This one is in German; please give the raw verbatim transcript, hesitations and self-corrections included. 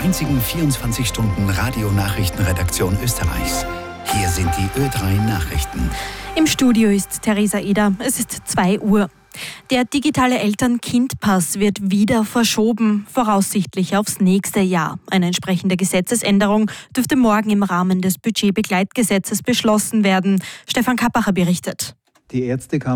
einzigen vierundzwanzig Stunden Radionachrichtenredaktion Österreichs. Hier sind die Ö drei Nachrichten. Im Studio ist Theresa Eder. Es ist zwei Uhr. Der digitale Eltern-Kind-Pass wird wieder verschoben, voraussichtlich aufs nächste Jahr. Eine entsprechende Gesetzesänderung dürfte morgen im Rahmen des Budgetbegleitgesetzes beschlossen werden. Stefan Kappacher berichtet. Die Ärztekammer